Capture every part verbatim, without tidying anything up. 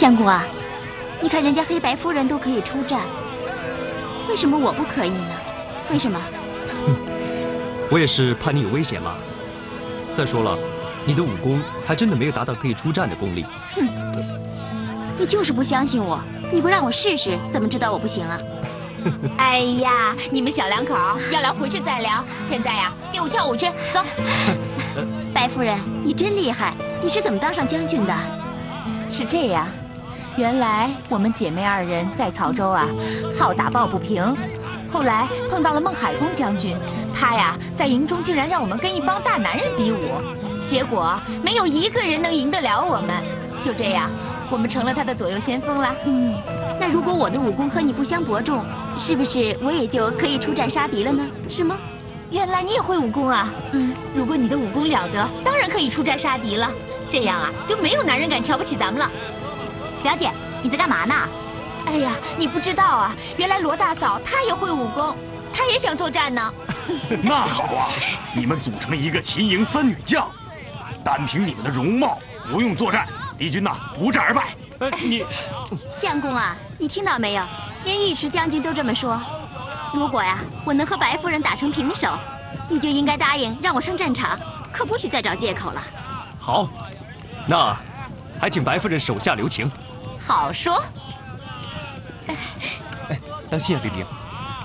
相公啊，你看人家黑白夫人都可以出战，为什么我不可以呢？为什么？ 我也是怕你有危险嘛。再说了，你的武功还真的没有达到可以出战的功力。 哼，你就是不相信我，你不让我试试，怎么知道我不行啊？ 哎呀，你们小两口要聊回去再聊，现在呀，练舞跳舞去，走。 白夫人，你真厉害，你是怎么当上将军的？ 是这样，原来我们姐妹二人在曹州啊，好打抱不平。后来碰到了孟海公将军，他呀在营中竟然让我们跟一帮大男人比武，结果没有一个人能赢得了我们。就这样，我们成了他的左右先锋了。 嗯，那如果我的武功和你不相伯仲，是不是我也就可以出战杀敌了呢？是吗？ 原来你也会武功啊！嗯，如果你的武功了得，当然可以出战杀敌了。这样啊，就没有男人敢瞧不起咱们了。 表姐，你在干嘛呢？ 哎呀，你不知道啊，原来罗大嫂她也会武功，她也想作战呢。 那好啊，你们组成一个秦营三女将，单凭你们的容貌，不用作战，敌军呐不战而败。 哎，你， 相公啊，你听到没有？连尉迟将军都这么说。如果呀，我能和白夫人打成平手，你就应该答应让我上战场，可不许再找借口了。 好，那还请白夫人手下留情。 好说。 哎，当心啊，冰冰！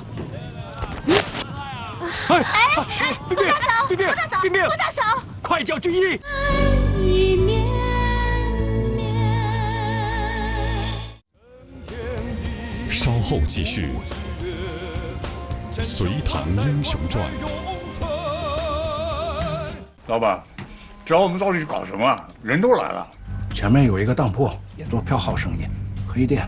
哎哎， 冰冰， 罗大嫂， 冰冰， 罗大嫂， 冰冰， 罗大嫂， 快叫军医！ 一绵绵。 稍后继续《隋唐英雄传》。 老板，找我们到底是搞什么？人都来了。 前面有一个当铺，也做票号生意，黑店。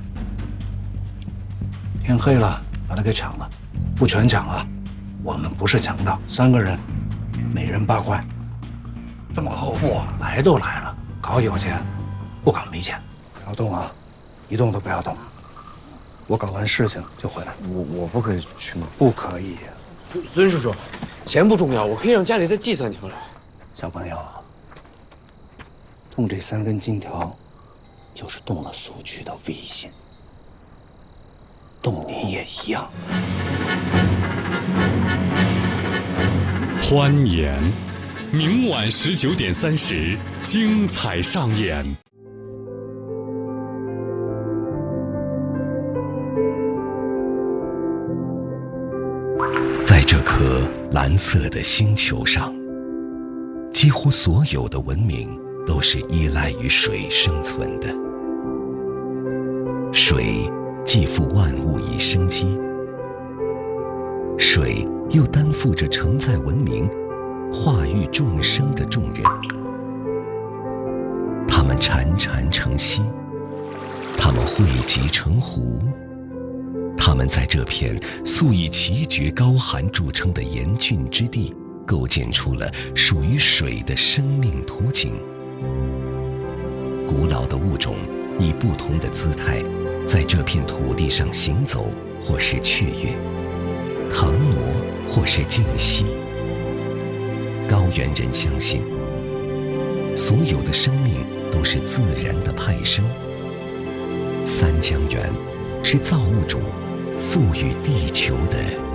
天黑了，把他给抢了，不全抢了。我们不是强盗，三个人，每人八块。 这么厚付啊？ 来都来了，搞有钱，不搞没钱。不要动啊，一动都不要动。我搞完事情就回来。 我我不可以去吗？ 不可以。 孙孙叔叔，钱不重要，我可以让家里再寄三条来。 小朋友，动这三根金条，就是动了苏区的威信。动你也一样。 欢颜，明晚十九点三十，精彩上演。 在这颗蓝色的星球上，几乎所有的文明都是依赖于水生存的。水既赋万物以生机，水又担负着承载文明、化育众生的重任。它们潺潺成溪，它们汇集成湖，它们在这片素以奇绝高寒著称的严峻之地，构建出了属于水的生命图景。古老的物种以不同的姿态，在这片土地上行走，或是雀跃、腾挪，或是静息。高原人相信，所有的生命都是自然的派生。三江源是造物主赋予地球的